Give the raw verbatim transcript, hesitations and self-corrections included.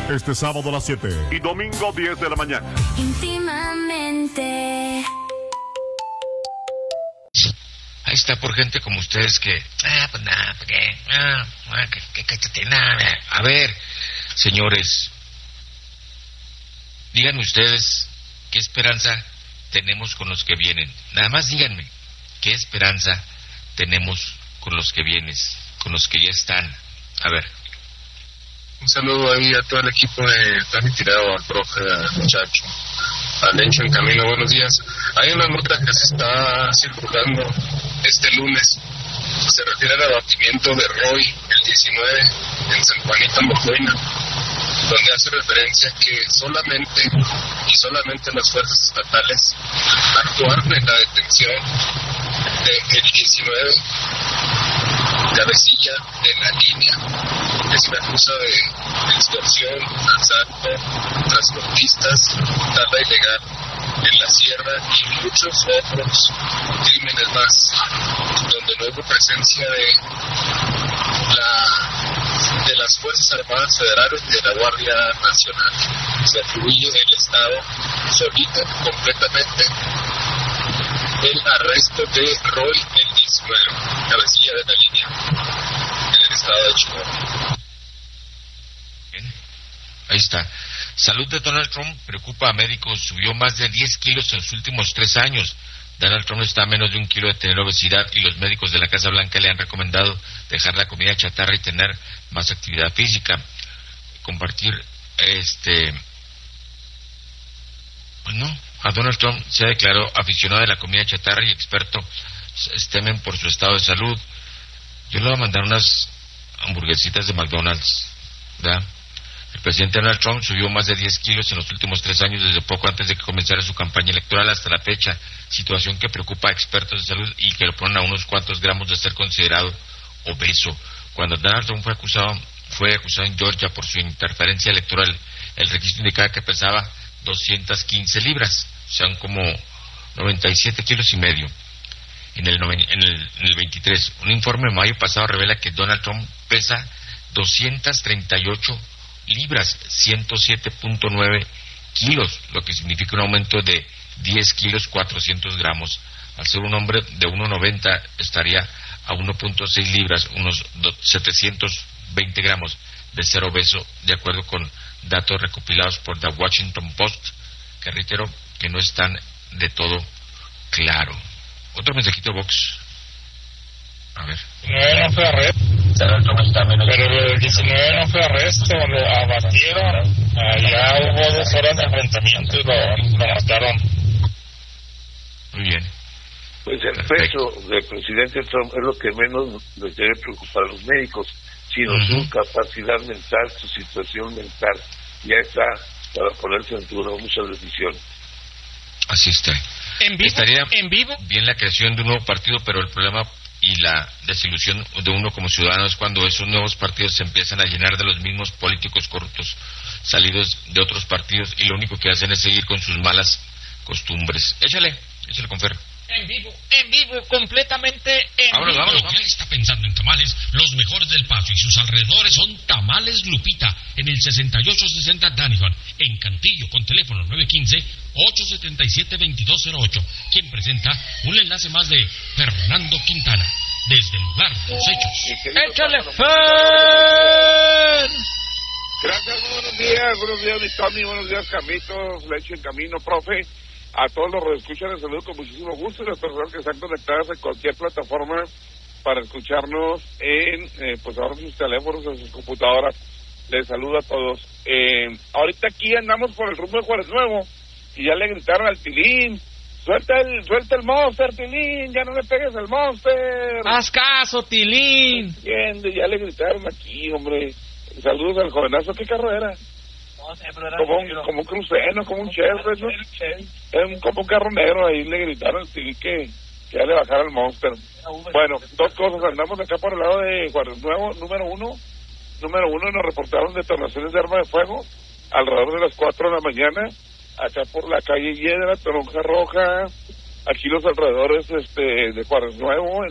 Este sábado a las siete y domingo diez de la mañana. Íntimamente. Ahí está por gente como ustedes que... Ah, pues nada, ¿por qué? Ah, ah, que, que cállate, nada. A ver, señores, díganme ustedes qué esperanza tenemos con los que vienen. Nada más díganme, ¿qué esperanza tenemos con los que vienes, con los que ya están? A ver. Un saludo ahí a todo el equipo de Dani Tirado, al profe, al muchacho, al Lencho en Camino, buenos días. Hay una nota que se está circulando este lunes, se refiere al abatimiento de Roy, el diecinueve, en San Juanito, Mojoina, donde hace referencia que solamente y solamente las fuerzas estatales actuaron en la detención del diecinueve, cabecilla de la línea, que se le acusa de extorsión, asalto, transportistas, tala ilegal en la sierra y muchos otros crímenes más, donde no hubo presencia de la de las Fuerzas Armadas Federales y de la Guardia Nacional. Se atribuye el Estado solito, completamente, el arresto de Roy el diecinueve, cabecilla de la línea, en el estado de Chihuahua. Bien. Ahí está. Salud de Donald Trump preocupa a médicos. Subió más de diez kilos en los últimos tres años. Donald Trump está a menos de un kilo de tener obesidad y los médicos de la Casa Blanca le han recomendado dejar la comida chatarra y tener más actividad física. Compartir, este... Pues no, a Donald Trump se ha declarado aficionado de la comida chatarra y expertos temen por su estado de salud. Yo le voy a mandar unas hamburguesitas de McDonald's, ¿verdad? El presidente Donald Trump subió más de diez kilos en los últimos tres años, desde poco antes de que comenzara su campaña electoral hasta la fecha, situación que preocupa a expertos de salud y que lo ponen a unos cuantos gramos de ser considerado obeso. Cuando Donald Trump fue acusado, fue acusado en Georgia por su interferencia electoral, el registro indicaba que pesaba doscientas quince libras, o sea, como noventa y siete kilos y medio. En el, en, el, en el veintitrés, un informe de mayo pasado revela que Donald Trump pesa doscientas treinta y ocho libras, ciento siete punto nueve kilos, lo que significa un aumento de diez kilos cuatrocientos gramos. Al ser un hombre de uno noventa, estaría a uno punto seis libras, unos setecientos veinte gramos de ser obeso, de acuerdo con datos recopilados por The Washington Post, que reitero que no están de todo claro. Otro mensajito de Vox. A ver. diecinueve no fue arresto. Pero el diecinueve no fue arresto, lo abatieron. Allá hubo dos horas de enfrentamiento y lo, lo mataron. Muy bien. Pues el Perfecto. peso del presidente Trump es lo que menos les debe preocupar a los médicos, sino uh-huh. su capacidad mental, su situación mental. Ya está para ponerse en duro muchas decisiones. Así está. ¿En vivo? Estaría ¿En vivo? bien la creación de un nuevo partido, pero el problema y la desilusión de uno como ciudadano es cuando esos nuevos partidos se empiezan a llenar de los mismos políticos corruptos salidos de otros partidos y lo único que hacen es seguir con sus malas costumbres. Échale, échale con Fer. En vivo, en vivo, completamente en vámonos, vivo. Vámonos, ¿Qué está pensando en tamales? Los mejores del Paso y sus alrededores son Tamales Lupita, en el sesenta y ocho sesenta Danivan, en Cantillo, con teléfono nueve uno cinco, ocho siete siete, dos dos cero ocho, quien presenta un enlace más de Fernando Quintana, desde el lugar de los hechos. ¡Échale, Fer! Gracias, muy buenos días, buenos días, mi Tony, buenos días, Camito, Leche en Camino, profe. A todos los que escuchan les saludo con muchísimo gusto y las personas que están conectadas en cualquier plataforma para escucharnos en, eh, pues ahora sus teléfonos, en sus computadoras. Les saludo a todos. Eh, ahorita aquí andamos por el rumbo de Juárez Nuevo y ya le gritaron al Tilín, suelta el, suelta el Monster, Tilín, ya no le pegues al Monster. Haz caso, Tilín. Entiende, ya le gritaron aquí, hombre. Saludos al jovenazo, ¿qué carro era? No sé, pero era como un, como un crucero, como un Chevrolet, ¿no? Era un, como un carro negro, ahí le gritaron sí, que, que ya le bajara el Monster. Bueno, dos cosas, andamos acá por el lado de Juárez Nuevo, número uno, número uno nos reportaron detonaciones de arma de fuego alrededor de las cuatro de la mañana, acá por la calle Hiedra, Toronja Roja, aquí los alrededores este de Juárez Nuevo,